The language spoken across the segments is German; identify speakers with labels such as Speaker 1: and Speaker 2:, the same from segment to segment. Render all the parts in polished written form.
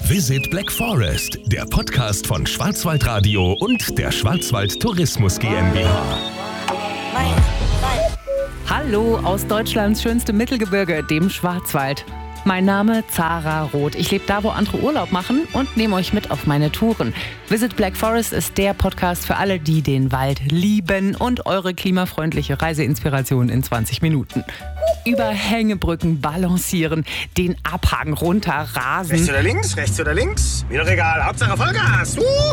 Speaker 1: Visit Black Forest, der Podcast von Schwarzwaldradio und der Schwarzwald Tourismus GmbH.
Speaker 2: Hallo aus Deutschlands schönstem Mittelgebirge, dem Schwarzwald. Mein Name Zara Roth. Ich lebe da, wo andere Urlaub machen und nehme euch mit auf meine Touren. Visit Black Forest ist der Podcast für alle, die den Wald lieben und eure klimafreundliche Reiseinspiration in 20 Minuten. Über Hängebrücken balancieren, den Abhang runterrasen.
Speaker 3: Rechts oder links, rechts oder links. Mir doch egal, Hauptsache Vollgas.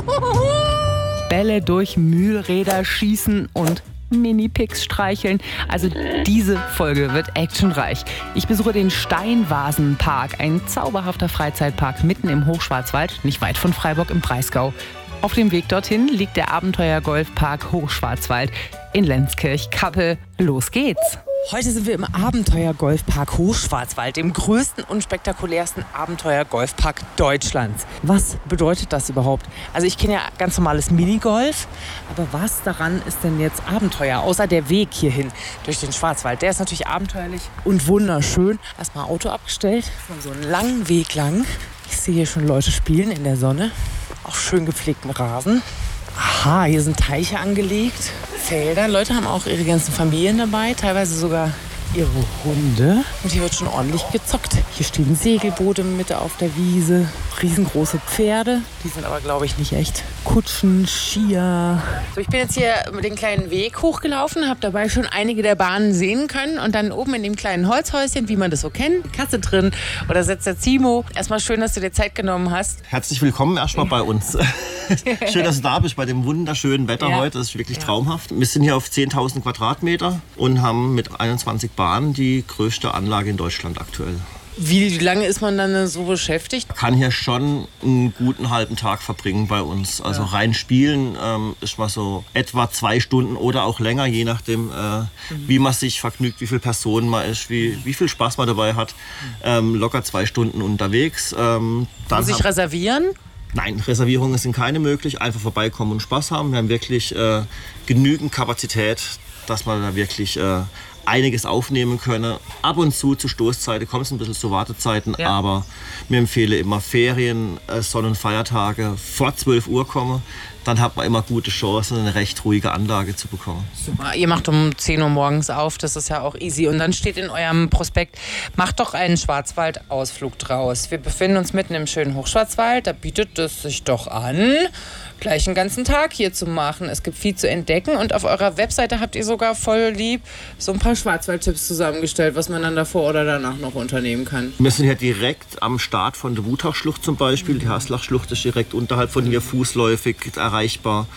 Speaker 2: Bälle durch Mühlräder schießen und Mini-Pigs streicheln. Also diese Folge wird actionreich. Ich besuche den Steinvasenpark, ein zauberhafter Freizeitpark mitten im Hochschwarzwald, nicht weit von Freiburg im Breisgau. Auf dem Weg dorthin liegt der Abenteuer-Golfpark Hochschwarzwald in Lenzkirch-Kappel. Los geht's! Heute sind wir im Abenteuer-Golfpark Hochschwarzwald, dem größten und spektakulärsten Abenteuer-Golfpark Deutschlands. Was bedeutet das überhaupt? Also ich kenne ja ganz normales Minigolf, aber was daran ist denn jetzt Abenteuer? Außer der Weg hierhin durch den Schwarzwald. Der ist natürlich abenteuerlich und wunderschön. Erstmal Auto abgestellt, so einen langen Weg lang. Ich sehe hier schon Leute spielen in der Sonne. Auch schön gepflegten Rasen. Aha, hier sind Teiche angelegt, Felder. Leute haben auch ihre ganzen Familien dabei, teilweise sogar ihre Hunde. Und hier wird schon ordentlich gezockt. Hier stehen Segelboote Mitte auf der Wiese, riesengroße Pferde. Die sind aber, glaube ich, nicht echt. Kutschen, Skier. So, ich bin jetzt hier mit den kleinen Weg hochgelaufen, habe dabei schon einige der Bahnen sehen können. Und dann oben in dem kleinen Holzhäuschen, wie man das so kennt, Katze drin oder sitzt der Zimo. Erstmal schön, dass du dir Zeit genommen hast.
Speaker 4: Herzlich willkommen erstmal bei uns. Schön, dass du da bist bei dem wunderschönen Wetter heute. Das ist wirklich traumhaft. Wir sind hier auf 10.000 Quadratmeter und haben mit 21 Bahnen die größte Anlage in Deutschland aktuell.
Speaker 2: Wie lange ist man dann so beschäftigt?
Speaker 4: Man kann hier schon einen guten halben Tag verbringen bei uns. Also rein spielen ist mal so etwa 2 Stunden oder auch länger, je nachdem, wie man sich vergnügt, wie viele Personen man ist, wie viel Spaß man dabei hat. Locker 2 Stunden unterwegs.
Speaker 2: Muss ich reservieren?
Speaker 4: Nein, Reservierungen sind keine möglich. Einfach vorbeikommen und Spaß haben. Wir haben wirklich genügend Kapazität, dass man da wirklich einiges aufnehmen können. Ab und zu Stoßzeiten kommt es ein bisschen zu Wartezeiten, aber wir empfehlen immer Ferien, Sonn- und Feiertage vor 12 Uhr kommen. Dann hat man immer gute Chancen, eine recht ruhige Anlage zu bekommen.
Speaker 2: Super. Ihr macht um 10 Uhr morgens auf, das ist ja auch easy. Und dann steht in eurem Prospekt, macht doch einen Schwarzwald-Ausflug draus. Wir befinden uns mitten im schönen Hochschwarzwald, da bietet es sich doch an, gleich einen ganzen Tag hier zu machen. Es gibt viel zu entdecken und auf eurer Webseite habt ihr sogar voll lieb so ein paar Schwarzwald-Tipps zusammengestellt, was man dann davor oder danach noch unternehmen kann.
Speaker 4: Wir sind hier direkt am Start von der Wutachschlucht zum Beispiel. Die Haslachschlucht ist direkt unterhalb von hier fußläufig erreichbar.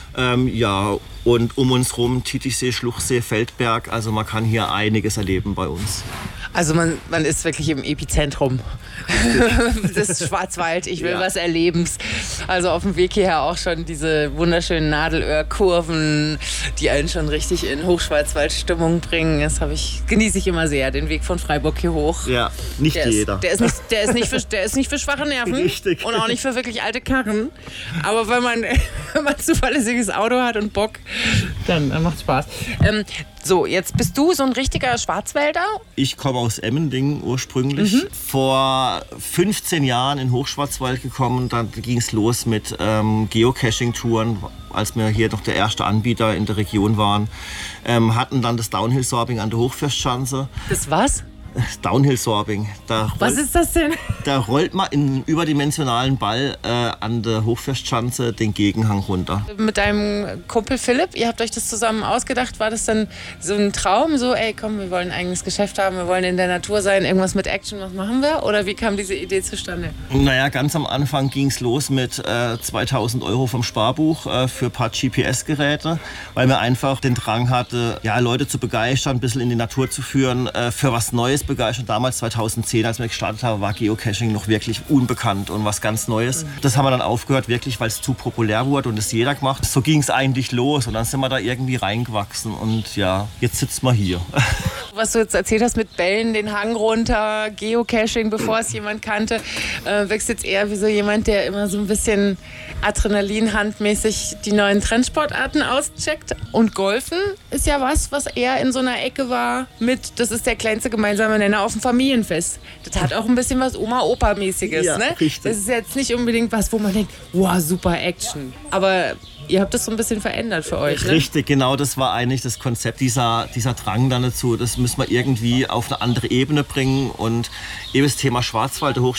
Speaker 4: Und um uns rum Titisee, Schluchsee, Feldberg. Also man kann hier einiges erleben bei uns.
Speaker 2: Also man ist wirklich im Epizentrum des Schwarzwald. Ich will was Erlebens. Also auf dem Weg hierher auch schon diese wunderschönen Nadelöhrkurven, die einen schon richtig in Hochschwarzwald-Stimmung bringen. Das genieße ich immer sehr, den Weg von Freiburg hier hoch.
Speaker 4: Ja, nicht jeder.
Speaker 2: Der ist nicht für schwache Nerven.
Speaker 4: Richtig.
Speaker 2: Und auch nicht für wirklich alte Karren. Aber wenn man ein zuverlässiges Auto hat und Bock, dann macht Spaß. So, jetzt bist du so ein richtiger Schwarzwälder?
Speaker 4: Ich komme aus Emmendingen ursprünglich. Vor 15 Jahren in Hochschwarzwald gekommen. Dann ging es los mit Geocaching-Touren, als wir hier noch der erste Anbieter in der Region waren. Hatten dann das Downhill-Sorbing an der Hochfestschanze.
Speaker 2: Das was?
Speaker 4: Downhill-Sorbing.
Speaker 2: Was ist das denn?
Speaker 4: Da rollt man in einen überdimensionalen Ball an der Hochfestschanze den Gegenhang runter.
Speaker 2: Mit deinem Kumpel Philipp, ihr habt euch das zusammen ausgedacht. War das dann so ein Traum? So, ey, komm, wir wollen ein eigenes Geschäft haben, wir wollen in der Natur sein, irgendwas mit Action, was machen wir? Oder wie kam diese Idee zustande?
Speaker 4: Naja, ganz am Anfang ging es los mit 2.000 € vom Sparbuch für ein paar GPS-Geräte, weil wir einfach den Drang hatten, Leute zu begeistern, ein bisschen in die Natur zu führen, für was Neues begeistern. Damals 2010, als wir gestartet haben, war Geocaching noch wirklich unbekannt und was ganz Neues. Das haben wir dann aufgehört, wirklich, weil es zu populär wurde und es jeder gemacht. So ging es eigentlich los und dann sind wir da irgendwie reingewachsen und jetzt sitzen wir hier.
Speaker 2: was du jetzt erzählt hast mit Bällen, den Hang runter, Geocaching, bevor es jemand kannte, wirkst jetzt eher wie so jemand, der immer so ein bisschen adrenalinhandmäßig die neuen Trendsportarten auscheckt. Und Golfen ist ja was eher in so einer Ecke war mit, das ist der kleinste gemeinsame Nenner auf dem Familienfest. Das hat auch ein bisschen was Oma-Opa-mäßiges,
Speaker 4: ja,
Speaker 2: ne?
Speaker 4: Richtig.
Speaker 2: Das ist jetzt nicht unbedingt was, wo man denkt, wow, super Action. Aber ihr habt das so ein bisschen verändert für euch, ne?
Speaker 4: Richtig, genau, das war eigentlich das Konzept, dieser Drang dann dazu. Das müssen wir irgendwie auf eine andere Ebene bringen. Und eben das Thema Schwarzwald,